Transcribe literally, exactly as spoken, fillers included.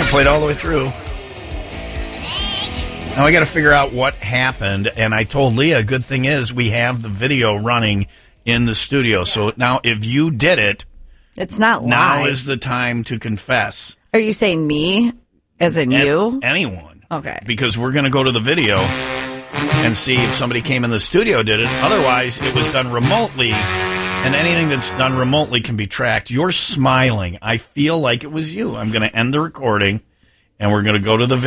to play it all the way through. Now I got to figure out what happened, and I told Leah, good thing is we have the video running in the studio. So now if you did it, it's not live. Now is the time to confess. Are you saying me, as in An- you? Anyone. Okay. Because we're going to go to the video and see if somebody came in the studio did it. Otherwise, it was done remotely, and anything that's done remotely can be tracked. You're smiling. I feel like it was you. I'm going to end the recording, and we're going to go to the video.